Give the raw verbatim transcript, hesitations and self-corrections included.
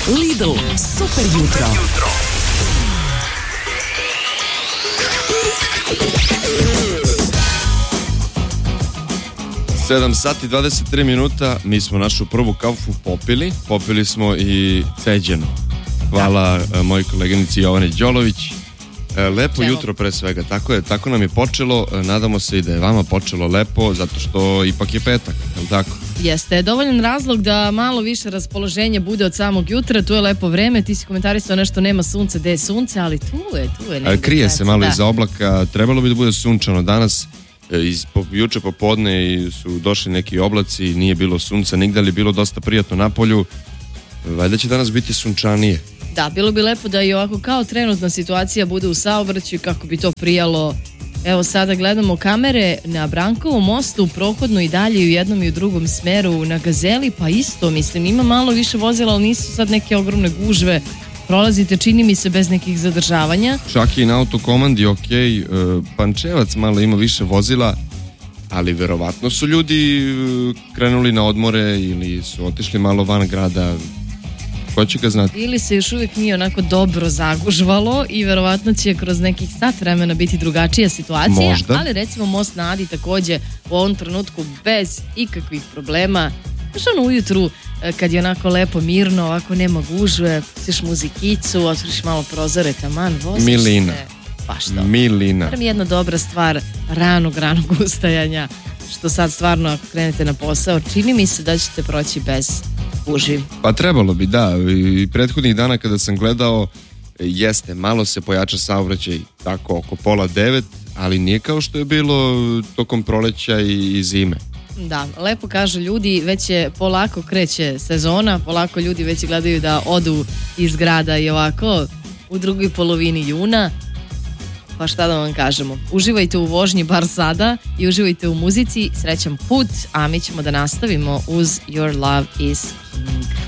Lidl, super jutro. sedam sati dvadeset tri minuta, mi smo našu prvu kafu popili, popili smo i ceđenu. Hvala da. mojoj koleginici Jovani Đolović. Lepo Evo. jutro pre svega, tako je, tako nam je počelo, nadamo se i da je vama počelo lepo, zato što ipak je petak, je li tako? Jeste, dovoljan razlog da malo više raspoloženja bude od samog jutra, tu je lepo vreme, ti si komentarisao nešto, nema sunca, gde je sunce, ali tu je, tu je. Negdje, Krije se malo da. iza oblaka, trebalo bi da bude sunčano danas, iz, po, juče popodne su došli neki oblaci, nije bilo sunca nigde, ali bilo dosta prijatno na polju, valjda će danas biti sunčanije. Da, bilo bi lepo da i ovako kao trenutna situacija bude u saobraćaju kako bi to prijalo. Evo sada gledamo kamere na Brankovom mostu, prohodno i dalje u jednom i u drugom smeru, na Gazeli pa isto, mislim, ima malo više vozila, ali nisu sad neke ogromne gužve. Prolazite, čini mi se, bez nekih zadržavanja. Čak i na autokomandi, ok, Pančevac malo ima više vozila, ali verovatno su ljudi krenuli na odmore ili su otišli malo van grada. Ko će ga znati? Ili se još uvijek nije onako dobro zagužvalo i verovatno će kroz nekih sat vremena biti drugačija situacija. Možda. Ali recimo most na Adi takođe u ovom trenutku bez ikakvih problema. Znaš ono ujutru kad je onako lepo mirno, ovako nema gužve, pustiš muzikicu, otvoriš malo prozore, taman, voziš Milina. se. Pa što? Milina. Naravno jedna dobra stvar ranog, ranog ustajanja, što sad stvarno ako krenete na posao, čini mi se da ćete proći bez gužvi. Pa trebalo bi, da. I prethodnih dana kada sam gledao, jeste, malo se pojača saobraćaj tako oko pola devet, ali nije kao što je bilo tokom proleća i zime. Da, lepo kažu ljudi, već je polako kreće sezona, polako ljudi već gledaju da odu iz grada i ovako u drugoj polovini juna. Pa šta da vam kažemo, uživajte u vožnji bar sada i uživajte u muzici, srećan put, a mi ćemo da nastavimo uz Your Love is King.